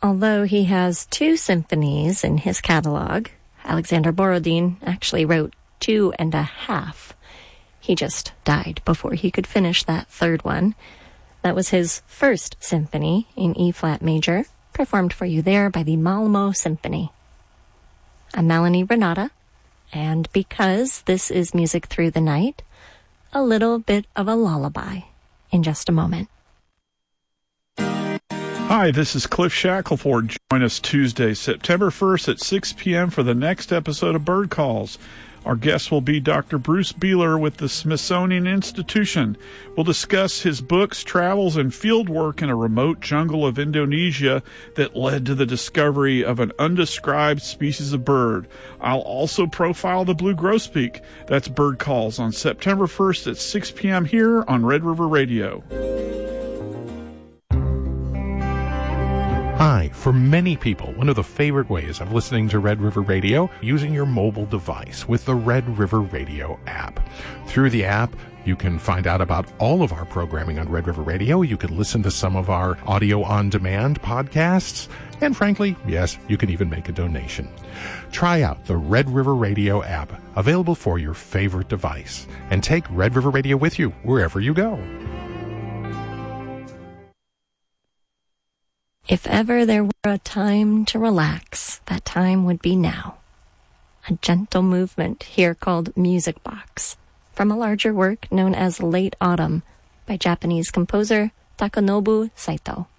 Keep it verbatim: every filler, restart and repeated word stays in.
Although he has two symphonies in his catalog, Alexander Borodin actually wrote two and a half. He just died before he could finish that third one. That was his first symphony in E-flat major, performed for you there by the Malmo Symphony. I'm Melanie Renata, and because this is Music Through the Night, a little bit of a lullaby in just a moment. Hi, this is Cliff Shackelford. Join us Tuesday, September first at six p.m. for the next episode of Bird Calls. Our guest will be Doctor Bruce Beeler with the Smithsonian Institution. We'll discuss his books, travels, and field work in a remote jungle of Indonesia that led to the discovery of an undescribed species of bird. I'll also profile the blue grosbeak. That's Bird Calls on September first at six p.m. here on Red River Radio. Hi, for many people, one of the favorite ways of listening to Red River Radio, using your mobile device with the Red River Radio app. Through the app, you can find out about all of our programming on Red River Radio. You can listen to some of our audio-on-demand podcasts. And frankly, yes, you can even make a donation. Try out the Red River Radio app, available for your favorite device. And take Red River Radio with you wherever you go. If ever there were a time to relax, that time would be now. A gentle movement here called Music Box, from a larger work known as Late Autumn by Japanese composer Takanobu Saito.